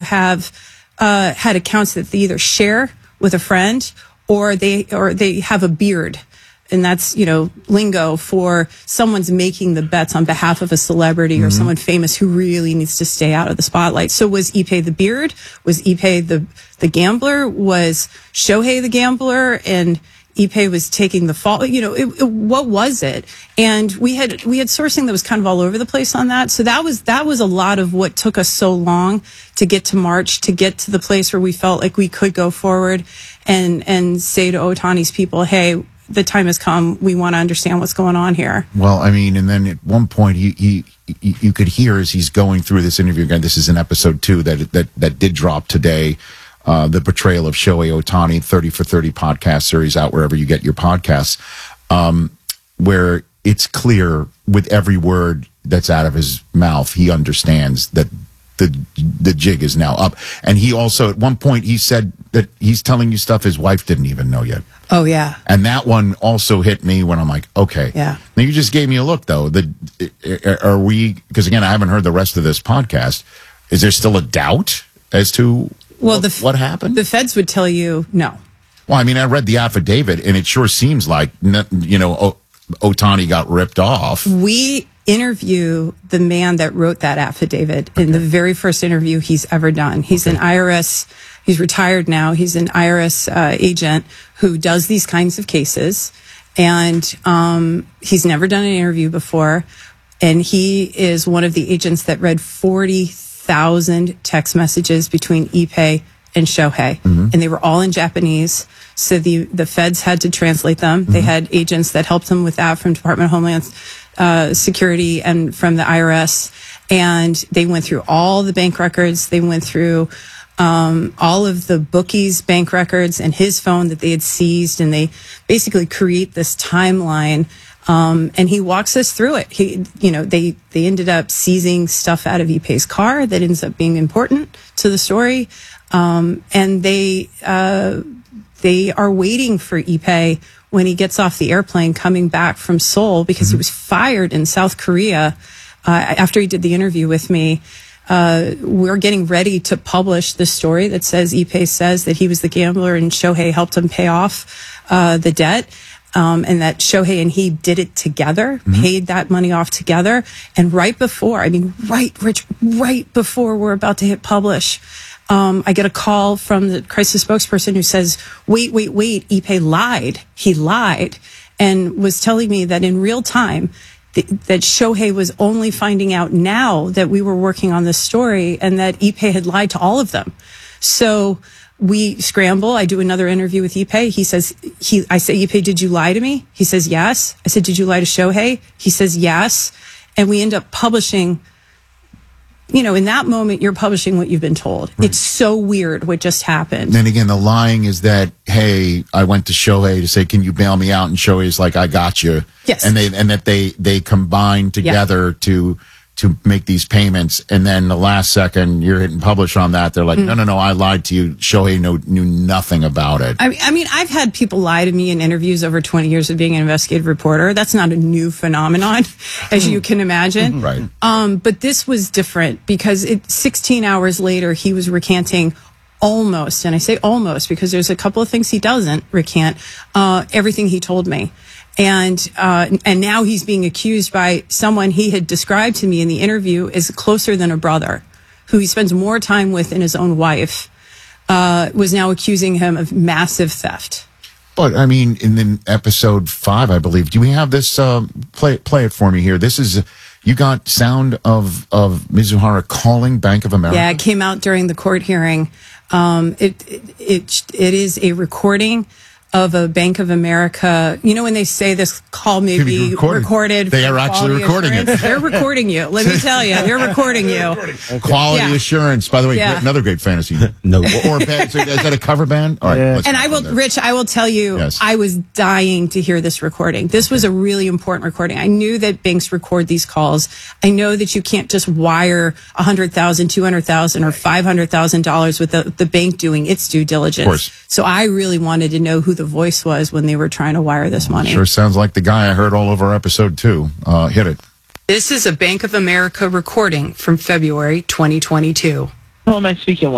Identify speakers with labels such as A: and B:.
A: have had accounts that they either share with a friend or they have a beard. And that's, lingo for someone's making the bets on behalf of a celebrity or someone famous who really needs to stay out of the spotlight. So was Ipe the beard? Was Ipe the gambler? Was Shohei the gambler? And Ipe was taking the fall. What was it? And we had sourcing that was kind of all over the place on that. So that was a lot of what took us so long to get to March, to get to the place where we felt like we could go forward and say to Ohtani's people, hey, the time has come. We want to understand what's going on here.
B: Well, I mean, and then at one point you could hear as he's going through this interview again. This is in episode 2 that did drop today. The portrayal of Shohei Ohtani, 30 for 30 podcast series out wherever you get your podcasts, where it's clear with every word that's out of his mouth, he understands that the jig is now up. And he also, at one point, he said that he's telling you stuff his wife didn't even know yet.
A: Oh, yeah.
B: And that one also hit me when I'm like, okay.
A: Yeah.
B: Now, you just gave me a look, though. Are we, because again, I haven't heard the rest of this podcast. Is there still a doubt as to what happened?
A: The feds would tell you no.
B: Well, I mean, I read the affidavit, and it sure seems like, Ohtani got ripped off.
A: We interview the man that wrote that affidavit in the very first interview he's ever done. He's an IRS, he's retired now. He's an IRS agent who does these kinds of cases. And he's never done an interview before. And he is one of the agents that read 40,000 text messages between Ipe and Shohei. And they were all in Japanese. So the feds had to translate them. They had agents that helped them with that from Department of Homeland Security and from the IRS. And they went through all the bank records. They went through all of the bookie's bank records and his phone that they had seized. And they basically create this timeline. And he walks us through it. They ended up seizing stuff out of Ipe's car that ends up being important to the story. And they are waiting for Ipe when he gets off the airplane coming back from Seoul because he was fired in South Korea after he did the interview with me. We're getting ready to publish the story that says Ipe says that he was the gambler and Shohei helped him pay off the debt. And that Shohei and he did it together, paid that money off together. And right before we're about to hit publish, I get a call from the crisis spokesperson who says, wait, Ipe lied. He lied and was telling me that in real time that Shohei was only finding out now that we were working on this story and that Ipe had lied to all of them. So we scramble. I do another interview with Ipe. He says, I say, Ipe, did you lie to me? He says, yes. I said, did you lie to Shohei? He says, yes. And we end up publishing. In that moment, you're publishing what you've been told. Right. It's so weird what just happened.
B: And then again, the lying is that, hey, I went to Shohei to say, can you bail me out? And Shohei's like, I got you.
A: Yes.
B: And that they combine together to make these payments. And then the last second, you're hitting publish on that. They're like, no, I lied to you. Shohei knew nothing about it.
A: I mean, I've had people lie to me in interviews over 20 years of being an investigative reporter. That's not a new phenomenon, as you can imagine.
B: Right.
A: But this was different because 16 hours later, he was recanting almost, and I say almost because there's a couple of things he doesn't recant, everything he told me. And now he's being accused by someone he had described to me in the interview as closer than a brother, who he spends more time with than his own wife, was now accusing him of massive theft.
B: But, I mean, in episode 5, I believe, do we have this? Play it for me here. This is, you got sound of Mizuhara calling Bank of America?
A: Yeah, it came out during the court hearing. It is a recording of a Bank of America. When they say this call may be recorded.
B: They are actually recording it.
A: They're recording you. Let me tell you, they're recording you.
B: Okay. Quality assurance. By the way, another great fantasy.
C: No.
B: Or band. So is that a cover band? All right.
A: And I will tell you, yes. I was dying to hear this recording. This was a really important recording. I knew that banks record these calls. I know that you can't just wire $100,000, $200,000, or $500,000 with the bank doing its due diligence.
B: Of course.
A: So I really wanted to know who the voice was when they were trying to wire this money.
B: Sure sounds like the guy I heard all over episode 2. Hit it.
A: This is a Bank of America recording from February 2022.
D: Who am I speaking with?